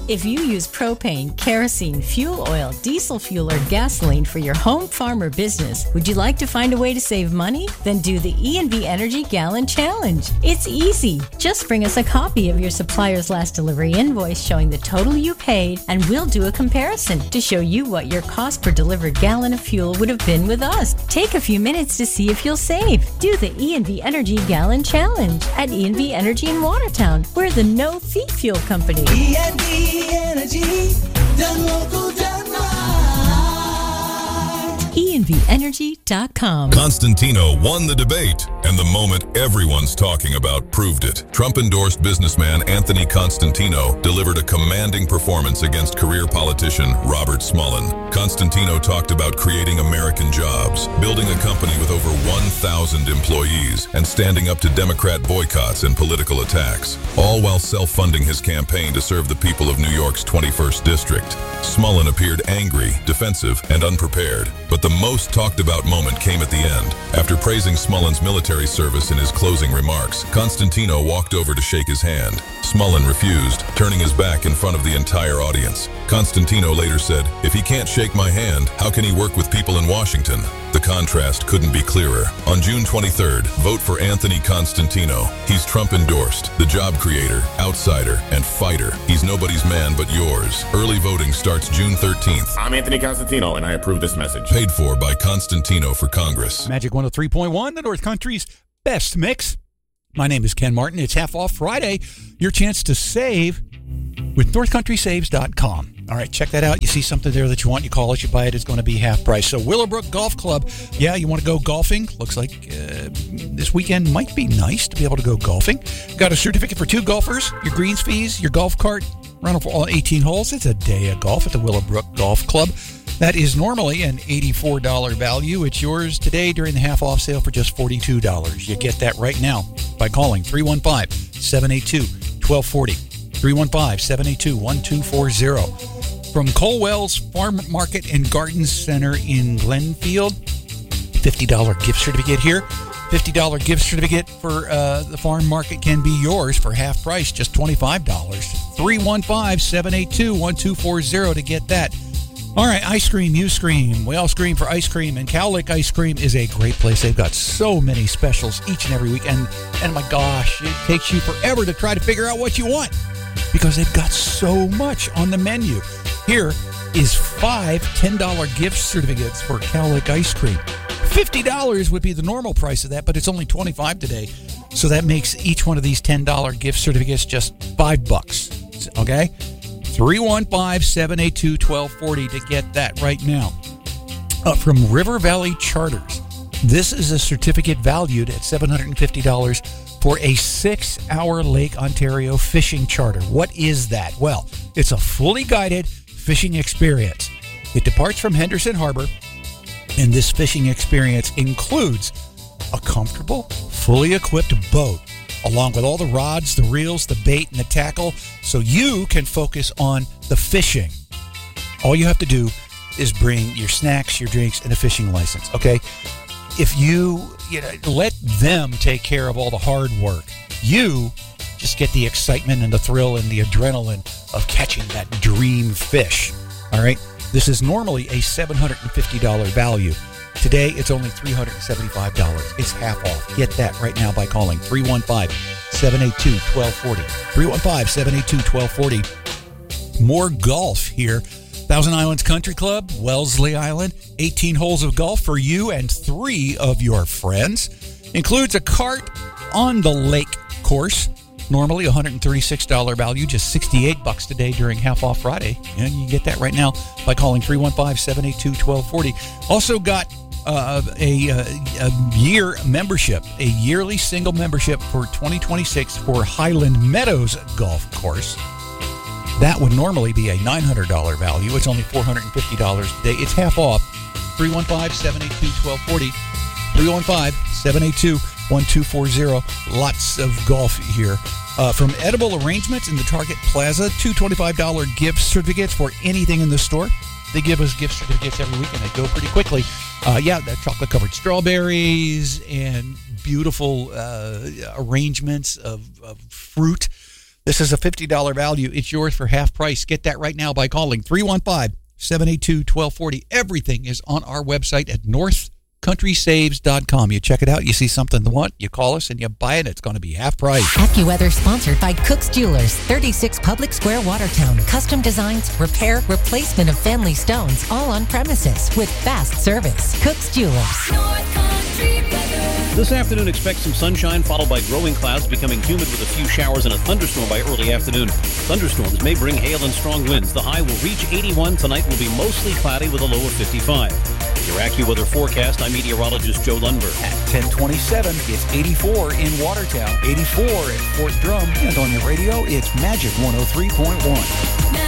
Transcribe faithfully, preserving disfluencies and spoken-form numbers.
If you use propane, kerosene, fuel oil, diesel fuel, or gasoline for your home, farm, or business, would you like to find a way to save money? Then do the E and V Energy Gallon Challenge. It's easy. Just bring us a copy of your supplier's last delivery invoice showing the total you paid, and we'll do a comparison to show you what your cost per delivered gallon of fuel would have been with us. Take a few minutes to see if you'll save. Do the E and V Energy Gallon Challenge at E and V Energy in Watertown. We're the no-fee fuel company. E and V Energy, done local, done right. E and V energy dot com. Constantino won the debate, and the moment everyone's talking about proved it. Trump-endorsed businessman Anthony Constantino delivered a commanding performance against career politician Robert Smullen. Constantino talked about creating American jobs, building a company with over one thousand employees, and standing up to Democrat boycotts and political attacks, all while self-funding his campaign to serve the people of New York's twenty-first District. Smullen appeared angry, defensive, and unprepared, but the most talked about moment came at the end. After praising Smullen's military service in his closing remarks, Constantino walked over to shake his hand. Smullen refused, turning his back in front of the entire audience. Constantino later said, "If he can't shake my hand, how can he work with people in Washington?" The contrast couldn't be clearer. On June twenty-third, vote for Anthony Constantino. He's Trump-endorsed, the job creator, outsider, and fighter. He's nobody's man but yours. Early voting starts June thirteenth. I'm Anthony Constantino, and I approve this message. Paid for by Constantino for Congress. Magic one oh three point one, the North Country's best mix. My name is Ken Martin. It's Half Off Friday. Your chance to save with north country saves dot com. All right, check that out. You see something there that you want, you call it, you buy it, it's going to be half price. So Willowbrook Golf Club, yeah, you want to go golfing? Looks like uh, this weekend might be nice to be able to go golfing. Got a certificate for two golfers, your greens fees, your golf cart, run for all eighteen holes. It's a day of golf at the Willowbrook Golf Club. That is normally an eighty-four dollars value. It's yours today during the half-off sale for just forty-two dollars. You get that right now by calling three one five, seven eight two, one two four zero. three one five, seven eight two, one two four zero. From Colwell's Farm Market and Garden Center in Glenfield, fifty dollars gift certificate here. fifty dollars gift certificate for uh, the farm market can be yours for half price, just twenty-five dollars. three one five, seven eight two, one two four zero to get that. All right, ice cream, you scream. We all scream for ice cream, and Cow Lake Ice Cream is a great place. They've got so many specials each and every week, and, and my gosh, it takes you forever to try to figure out what you want because they've got so much on the menu. Here is five ten dollars gift certificates for Cow Lake Ice Cream. fifty dollars would be the normal price of that, but it's only twenty-five dollars today, so that makes each one of these ten dollars gift certificates just five bucks, okay? three one five, seven eight two, one two four zero to get that right now. Uh, from River Valley Charters, this is a certificate valued at seven hundred fifty dollars for a six-hour Lake Ontario fishing charter. What is that? Well, it's a fully guided fishing experience. It departs from Henderson Harbor, and this fishing experience includes a comfortable, fully equipped boat, along with all the rods, the reels, the bait, and the tackle, so you can focus on the fishing. All you have to do is bring your snacks, your drinks, and a fishing license, okay? If you, you know, let them take care of all the hard work, you just get the excitement and the thrill and the adrenaline of catching that dream fish, all right? This is normally a seven hundred fifty dollars value. Today, it's only three hundred seventy-five dollars. It's half off. Get that right now by calling three one five, seven eight two, one two four zero. three one five, seven eight two, one two four zero. More golf here. Thousand Islands Country Club, Wellesley Island. eighteen holes of golf for you and three of your friends. Includes a cart on the lake course. Normally one hundred thirty-six dollars value, just sixty-eight bucks today during Half Off Friday. And you get that right now by calling three one five, seven eight two, one two four zero. Also got uh, a, a year membership, a yearly single membership for twenty twenty-six for Highland Meadows Golf Course. That would normally be a nine hundred dollars value. It's only four hundred fifty dollars today. It's half off. three one five, seven eight two, one two four zero. three one five, seven eight two, one two four zero. Lots of golf here. Uh, from Edible Arrangements in the Target Plaza, two twenty-five dollars gift certificates for anything in the store. They give us gift certificates every week, and they go pretty quickly. Uh, yeah, the chocolate-covered strawberries and beautiful uh, arrangements of, of fruit. This is a fifty dollars value. It's yours for half price. Get that right now by calling three one five, seven eight two, one two four zero. Everything is on our website at north country saves dot com. You check it out, you see something you want, you call us and you buy it. It's going to be half price. AccuWeather sponsored by Cook's Jewelers, thirty-six Public Square, Watertown. Custom designs, repair, replacement of family stones, all on premises with fast service. Cook's Jewelers. North Country weather. This afternoon, expect some sunshine followed by growing clouds, becoming humid with a few showers and a thunderstorm by early afternoon. Thunderstorms may bring hail and strong winds. The high will reach eighty-one. Tonight will be mostly cloudy with a low of fifty-five. Your AccuWeather forecast, I'm meteorologist Joe Lundberg. At ten twenty-seven, it's eighty-four in Watertown, eighty-four at Fort Drum, and on your radio, it's Magic one oh three point one.